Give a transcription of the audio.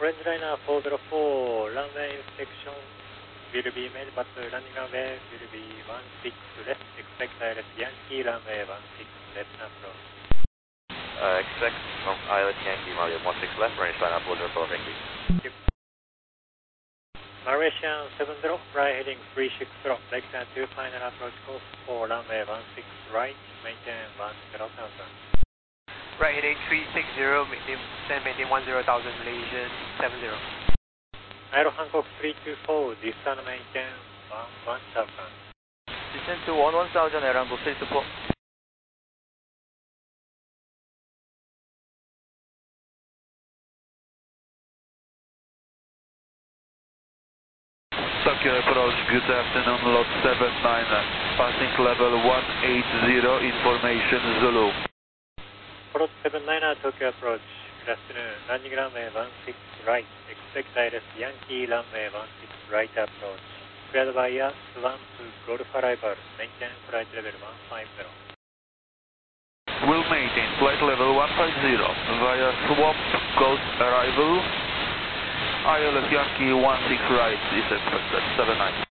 Orange liner 404, runway inspection will be made, but landing runway will be 16 left. Expect ILS Yankee runway 16 left approach. Expect from ILS Yankee, Malaysia 16 left, range liner 404, thank you. Thank you. Malaysian 70, right heading 360, left and 2 final approach course for runway 16 right, maintain 10,000. Right heading 360, maintain 10,000 Malaysian 70. Aero Hancock 324, descend maintain 1,000. Descend to 1,000, Aero Hancock 324. Tokyo approach, good afternoon, lot 79, passing level 180, information Zulu. Plot 79, Tokyo approach, good afternoon, landing runway 16 right, expect ILS Yankee runway 16 right approach, cleared by us 1 to Golf arrival, maintain flight level 150. Will maintain flight level 150 via swap Ghost arrival. ILS Yankee 16 right is expected, 79.